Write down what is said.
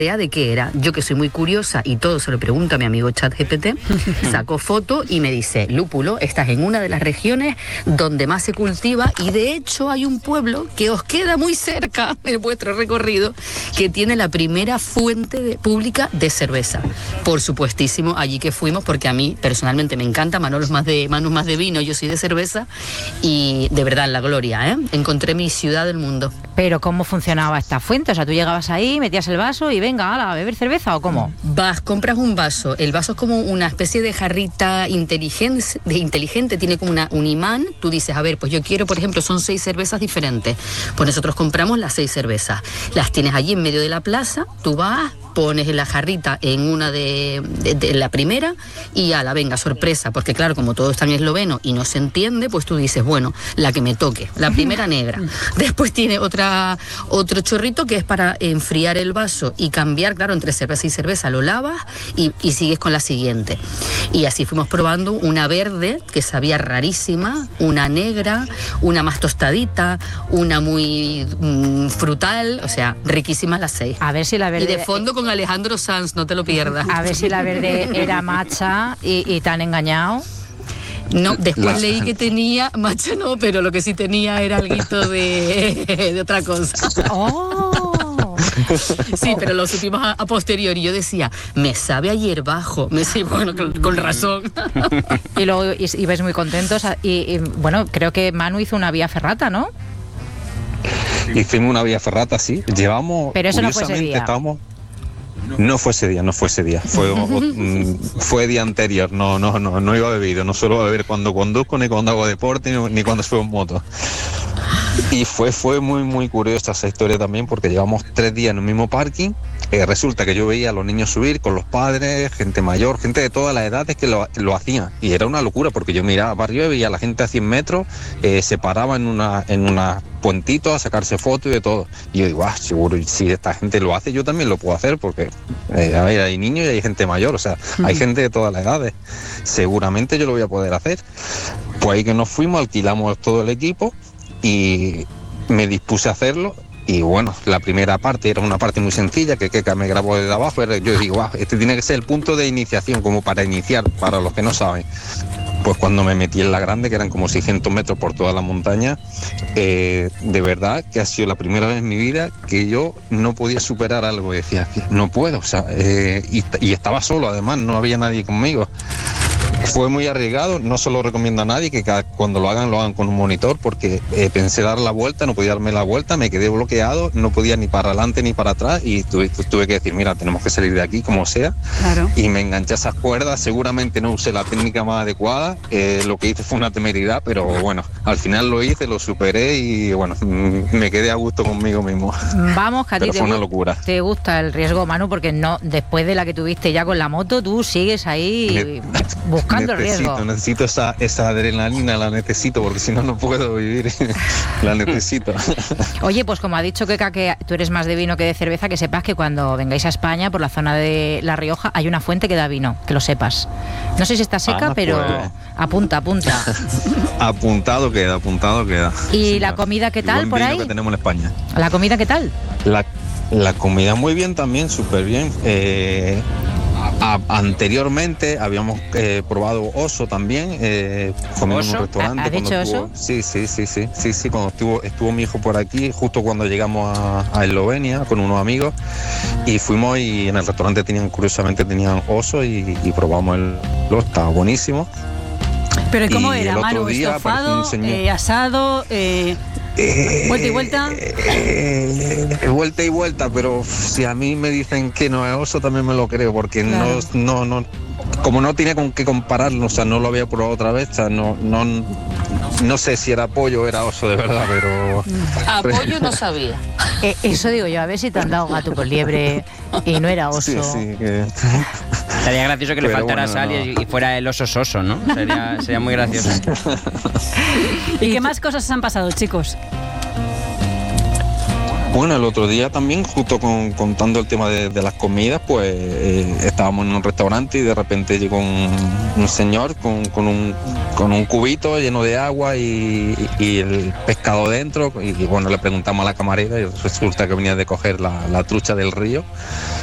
de qué era. Yo, que soy muy curiosa y todo se lo pregunto a mi amigo ChatGPT, sacó foto y me dice: lúpulo, estás en una de las regiones donde más se cultiva, y de hecho hay un pueblo que os queda muy cerca en vuestro recorrido que tiene la primera fuente pública de cerveza. Por supuestísimo, allí que fuimos, porque a mí personalmente me encanta. Manu es más de vino, yo soy de cerveza, y de verdad, la gloria, ¿eh? Encontré mi ciudad del mundo. Pero ¿cómo funcionaba esta fuente? O sea, tú llegabas ahí, metías el vaso y venga, ala, a beber cerveza, ¿o cómo? Compras un vaso. El vaso es como una especie de jarrita inteligente, tiene como un imán. Tú dices, a ver, pues yo quiero, por ejemplo, son 6 cervezas diferentes. Pues nosotros compramos las 6 cervezas. Las tienes allí en medio de la plaza, tú vas, pones la jarrita en una de la primera y ala, venga, sorpresa, porque claro, como todo está en esloveno y no se entiende, pues tú dices, bueno, la que me toque, la primera negra. Después tiene otro chorrito que es para enfriar el vaso y cambiar, claro, entre cerveza y cerveza, lo lavas y sigues con la siguiente. Y así fuimos probando una verde que sabía rarísima, una negra, una más tostadita, una muy frutal, o sea, riquísimas las 6. A ver si la verde... Y de fondo con Alejandro Sanz, no te lo pierdas. A ver si la verde era matcha y te han engañado. No, después leí que tenía, matcha no, pero lo que sí tenía era alguito de otra cosa. ¡Oh! Sí, pero lo supimos a posteriori. Yo decía, me sabe a hierbajo. Me sé, bueno, con razón. Y luego ibais muy contentos. Y bueno, creo que Manu hizo una vía ferrata, ¿no? Hicimos una vía ferrata, sí. Llevamos... Pero eso no fue ese día. No fue ese día. Fue día anterior. No iba bebido. No suelo beber cuando conduzco, ni cuando hago deporte, ni cuando subo en moto. Y fue muy, muy curiosa esa historia también, porque llevamos 3 días en el mismo parking. Resulta que yo veía a los niños subir con los padres, gente mayor, gente de todas las edades que lo hacían. Y era una locura, porque yo miraba para arriba y veía a la gente a 100 metros, se paraba en una puentito a sacarse fotos y de todo. Y yo digo, seguro, si esta gente lo hace, yo también lo puedo hacer, porque a ver, hay niños y hay gente mayor, o sea, hay gente de todas las edades. Seguramente yo lo voy a poder hacer. Pues ahí que nos fuimos, alquilamos todo el equipo y me dispuse a hacerlo. Y bueno, la primera parte era una parte muy sencilla que me grabó desde abajo. Yo digo, este tiene que ser el punto de iniciación, como para iniciar, para los que no saben. Pues cuando me metí en la grande, que eran como 600 metros por toda la montaña, de verdad que ha sido la primera vez en mi vida que yo no podía superar algo. Y decía, no puedo, o sea, y estaba solo, además, no había nadie conmigo. Fue muy arriesgado, no se lo recomiendo a nadie, que cuando lo hagan con un monitor, porque pensé dar la vuelta, no podía darme la vuelta, me quedé bloqueado, no podía ni para adelante ni para atrás, y tuve que decir, mira, tenemos que salir de aquí como sea. Claro. Y me enganché a esas cuerdas, seguramente no usé la técnica más adecuada, lo que hice fue una temeridad, pero bueno, al final lo hice, lo superé y bueno, me quedé a gusto conmigo mismo. Vamos, que a ti fue una locura. Te gusta el riesgo, Manu, porque no, después de la que tuviste ya con la moto, tú sigues ahí buscando el riesgo. Necesito esa adrenalina, la necesito, porque si no, no puedo vivir. La necesito. Oye, pues como ha dicho Keka, que tú eres más de vino que de cerveza, que sepas que cuando vengáis a España, por la zona de La Rioja, hay una fuente que da vino, que lo sepas. No sé si está seca, pero pues... apunta. Apuntado queda. ¿Y sí, la comida qué tal por ahí? Que tenemos en España. ¿La comida qué tal? La comida muy bien también, súper bien. Anteriormente habíamos probado oso también, comimos en un restaurante. ¿Ha dicho oso? Sí, cuando estuvo mi hijo por aquí, justo cuando llegamos a Eslovenia con unos amigos, y fuimos y en el restaurante curiosamente tenían oso y probamos estaba buenísimo. ¿Pero cómo era, Manu? ¿Estofado, asado, vuelta y vuelta? Vuelta y vuelta, pero si a mí me dicen que no es oso, también me lo creo, porque claro. no, como no tiene con qué compararlo, o sea, no lo había probado otra vez, o sea, no sé si era pollo o era oso de verdad, pero... pollo no sabía. Eso digo yo, a ver si te han dado gato con liebre y no era oso. Sí, que... Sería gracioso que le faltara sal y fuera el oso soso, ¿no? Sería muy gracioso. ¿Y qué más cosas han pasado, chicos? Bueno, el otro día también, justo contando el tema de las comidas, pues estábamos en un restaurante y de repente llegó un señor con un cubito lleno de agua y el pescado dentro, y bueno, le preguntamos a la camarera y resulta que venía de coger la trucha del río.